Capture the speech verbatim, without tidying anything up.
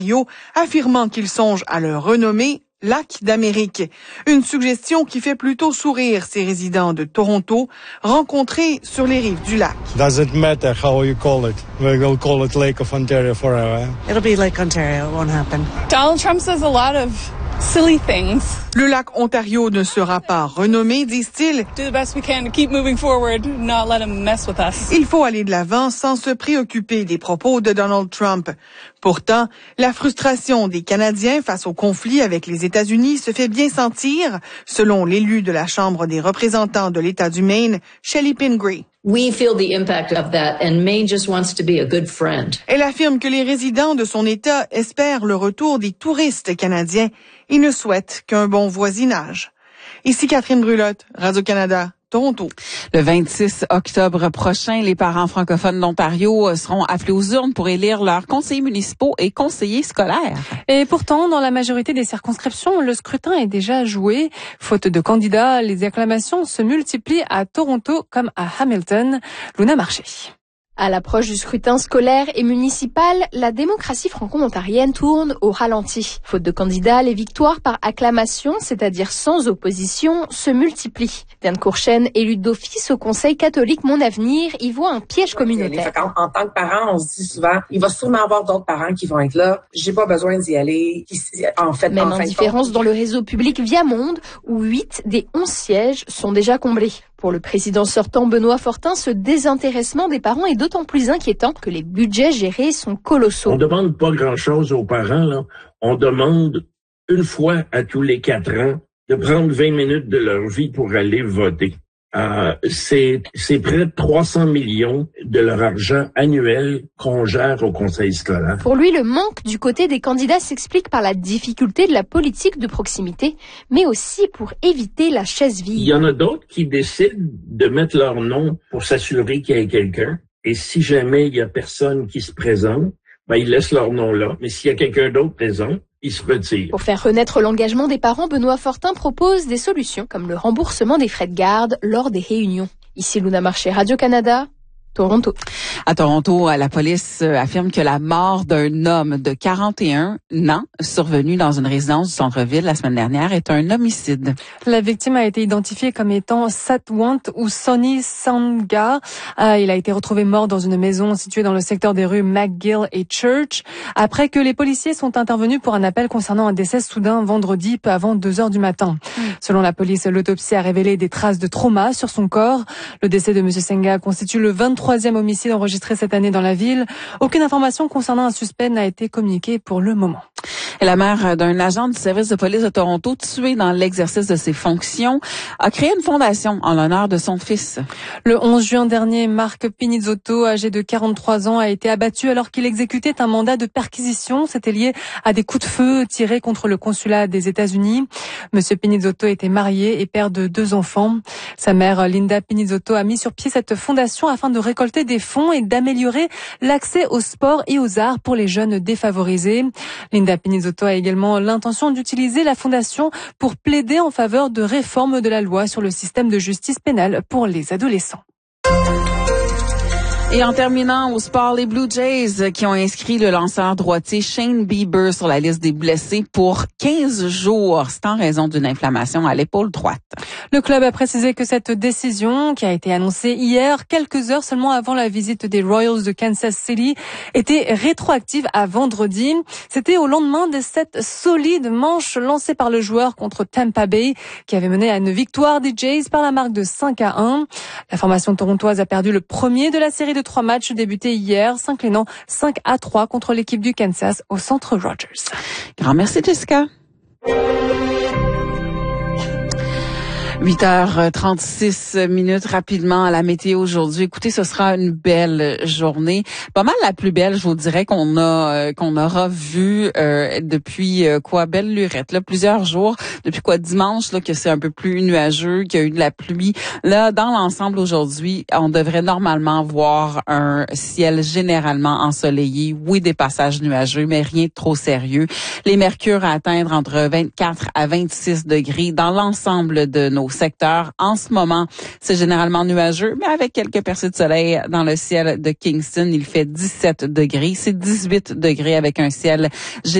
affirmant qu'il songe à le renommer Lac d'Amérique. Une suggestion qui fait plutôt sourire ces résidents de Toronto rencontrés sur les rives du lac. Doesn't matter how you call it. We will call it Lake of Ontario forever. It'll be Lake Ontario. It won't happen. Donald Trump says a lot of silly things. Le lac Ontario ne sera pas renommé, disent-ils. Do the best we can to keep moving forward, not let him mess with us. Il faut aller de l'avant sans se préoccuper des propos de Donald Trump. Pourtant, la frustration des Canadiens face au conflit avec les États-Unis se fait bien sentir, selon l'élu de la Chambre des représentants de l'État du Maine, Shelley Pingree. We feel the impact of that, and Maine just wants to be a good friend. Elle affirme que les résidents de son État espèrent le retour des touristes canadiens et ne souhaitent qu'un bon voisinage. Ici Catherine Brulotte, Radio-Canada, Toronto. Le vingt-six octobre prochain, les parents francophones d'Ontario seront appelés aux urnes pour élire leurs conseillers municipaux et conseillers scolaires. Et pourtant, dans la majorité des circonscriptions, le scrutin est déjà joué. Faute de candidats, les acclamations se multiplient à Toronto comme à Hamilton. Luna Marché. À l'approche du scrutin scolaire et municipal, la démocratie franco-ontarienne tourne au ralenti. Faute de candidats, les victoires par acclamation, c'est-à-dire sans opposition, se multiplient. Diane Courchaine, élue d'office au Conseil catholique Mon Avenir, y voit un piège communautaire. En, en tant que parent, on se dit souvent, il va sûrement avoir d'autres parents qui vont être là. J'ai pas besoin d'y aller. En fait, Même en fin indifférence de compte, dans le réseau public Viamonde, où huit des onze sièges sont déjà comblés. Pour le président sortant Benoît Fortin, ce désintéressement des parents est d'autant plus inquiétant que les budgets gérés sont colossaux. On demande pas grand-chose aux parents, là. On demande une fois à tous les quatre ans de prendre vingt minutes de leur vie pour aller voter. Euh, c'est, c'est près de trois cents millions de leur argent annuel qu'on gère au conseil scolaire. Pour lui, le manque du côté des candidats s'explique par la difficulté de la politique de proximité, mais aussi pour éviter la chaise vide. Il y en a d'autres qui décident de mettre leur nom pour s'assurer qu'il y ait quelqu'un. Et si jamais il y a personne qui se présente, ben, ils laissent leur nom là. Mais s'il y a quelqu'un d'autre présent, ils se retirent. Pour faire renaître l'engagement des parents, Benoît Fortin propose des solutions comme le remboursement des frais de garde lors des réunions. Ici Luna Marché, Radio-Canada, Toronto. À Toronto, la police affirme que la mort d'un homme de quarante et un ans survenu dans une résidence du centre-ville la semaine dernière est un homicide. La victime a été identifiée comme étant Satwant ou Sonny Sangha. Euh, il a été retrouvé mort dans une maison située dans le secteur des rues McGill et Church après que les policiers sont intervenus pour un appel concernant un décès soudain vendredi peu avant deux heures du matin. Mmh. Selon la police, l'autopsie a révélé des traces de trauma sur son corps. Le décès de M. Sangha constitue le vingt-troisième homicide enregistré cette année dans la ville. Aucune information concernant un suspect n'a été communiquée pour le moment. Et la mère d'un agent du service de police de Toronto tué dans l'exercice de ses fonctions a créé une fondation en l'honneur de son fils. Le onze juin dernier, Marc Pinizzotto, âgé de quarante-trois ans, a été abattu alors qu'il exécutait un mandat de perquisition. C'était lié à des coups de feu tirés contre le consulat des États-Unis. Monsieur Pinizzotto était marié et père de deux enfants. Sa mère, Linda Pinizzotto, a mis sur pied cette fondation afin de récolter des fonds et d'améliorer l'accès au sport et aux arts pour les jeunes défavorisés. Linda Pinizzotto a également l'intention d'utiliser la fondation pour plaider en faveur de réforme de la loi sur le système de justice pénale pour les adolescents. Et en terminant au sport, les Blue Jays qui ont inscrit le lanceur droitier Shane Bieber sur la liste des blessés pour quinze jours. C'est en raison d'une inflammation à l'épaule droite. Le club a précisé que cette décision, qui a été annoncée hier, quelques heures seulement avant la visite des Royals de Kansas City, était rétroactive à vendredi. C'était au lendemain de cette solide manche lancée par le joueur contre Tampa Bay, qui avait mené à une victoire des Jays par la marque de cinq à un. La formation torontoise a perdu le premier de la série de trois matchs débutés hier, s'inclinant cinq à trois contre l'équipe du Kansas au centre Rogers. Grand merci, Jessica. huit heures trente-six minutes rapidement à la météo aujourd'hui. Écoutez, ce sera une belle journée. Pas mal la plus belle, je vous dirais, qu'on a euh, qu'on aura vu euh, depuis euh, quoi, belle lurette, là, plusieurs jours. Depuis quoi, dimanche, là, que c'est un peu plus nuageux, qu'il y a eu de la pluie. Là, dans l'ensemble aujourd'hui, on devrait normalement voir un ciel généralement ensoleillé. Oui, des passages nuageux, mais rien de trop sérieux. Les mercures à atteindre entre vingt-quatre à vingt-six degrés dans l'ensemble de nos secteur. En ce moment, c'est généralement nuageux, mais avec quelques percées de soleil dans le ciel de Kingston. Il fait dix-sept degrés. C'est dix-huit degrés avec un ciel